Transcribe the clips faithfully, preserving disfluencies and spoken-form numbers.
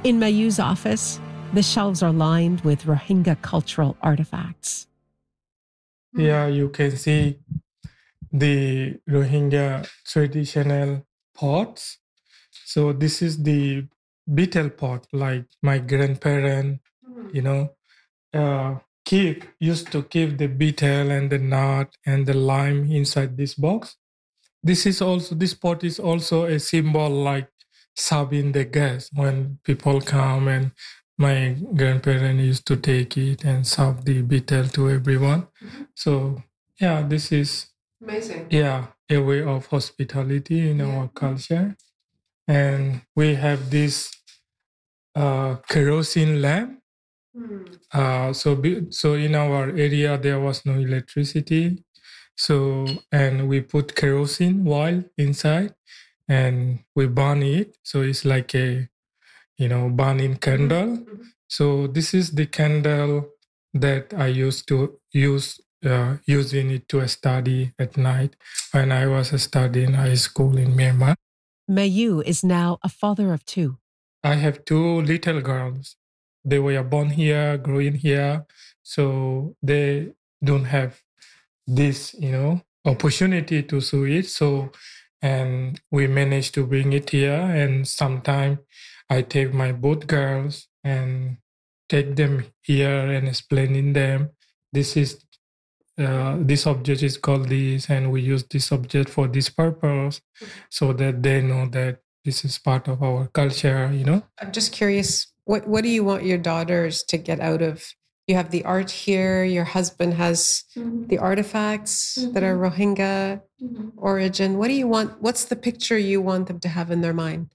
In Mayu's office, the shelves are lined with Rohingya cultural artifacts. Here you can see the Rohingya traditional pots. So this is the betel pot, like my grandparent, you know, uh, keep used to keep the betel and the nut and the lime inside this box. This is also this pot is also a symbol like serving the guests when people come, and my grandparents used to take it and serve the betel to everyone. Mm-hmm. So yeah, this is amazing. Yeah, a way of hospitality in yeah. our culture. And we have this uh, kerosene lamp. Mm. Uh, so, be, so in our area there was no electricity. So, and we put kerosene oil inside, and we burn it. So it's like a, you know, burning candle. Mm-hmm. So this is the candle that I used to use, uh, using it to study at night when I was studying high school in Myanmar. Mayu is now a father of two. I have two little girls. They were born here, growing here, so they don't have this, you know, opportunity to see it. So, and we managed to bring it here. And sometimes I take my both girls and take them here and explaining them. This is uh, this object is called this, and we use this object for this purpose, so that they know that this is part of our culture. You know. I'm just curious. What What do you want your daughters to get out of? You have the art here. Your husband has mm-hmm. the artifacts mm-hmm. that are Rohingya mm-hmm. origin. What do you want? What's the picture you want them to have in their mind?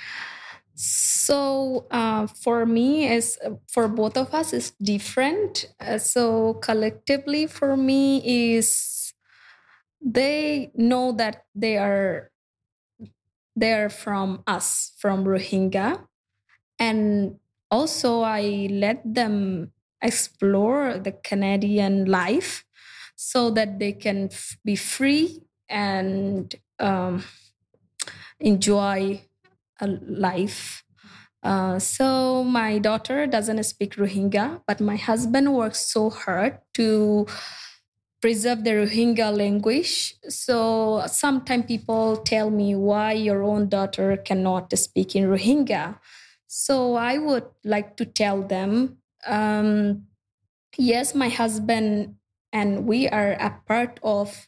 So uh, for me, as for both of us, is different. Uh, so collectively, for me, is they know that they are they are from us, from Rohingya, and also I let them explore the Canadian life so that they can f- be free and um, enjoy a life. Uh, so my daughter doesn't speak Rohingya, but my husband works so hard to preserve the Rohingya language. So sometimes people tell me why your own daughter cannot speak in Rohingya. So I would like to tell them, um, yes, my husband and we are a part of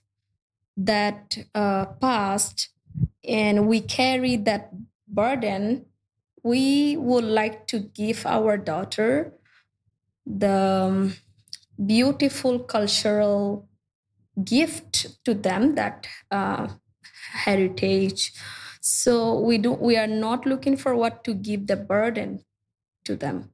that uh, past, and we carry that burden. We would like to give our daughter the um, beautiful cultural gift to them, that uh, heritage. So we do. We are not looking for what to give the burden to them.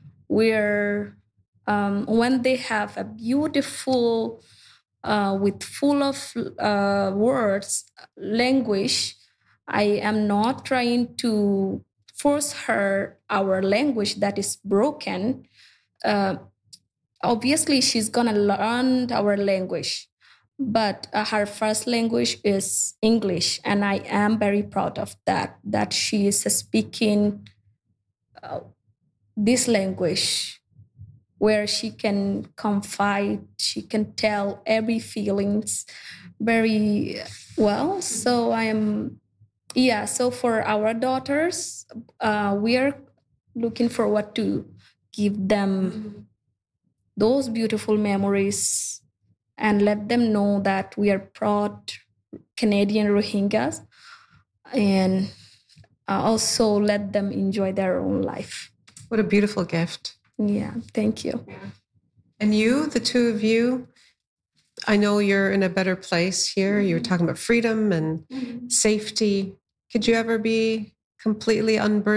We're um, when they have a beautiful, uh, with full of uh, words, language. I am not trying to force her our language that is broken. Uh, obviously, she's gonna learn our language, but uh, her first language is English, and I am very proud of that. That she is speaking uh, this language, where she can confide, she can tell every feelings very well. So I am. Yeah, so for our daughters, uh, we are looking for what to give them those beautiful memories and let them know that we are proud Canadian Rohingyas, and uh, also let them enjoy their own life. What a beautiful gift. Yeah, thank you. Yeah. And you, the two of you, I know you're in a better place here. Mm-hmm. You're talking about freedom and mm-hmm. safety. Could you ever be completely unburdened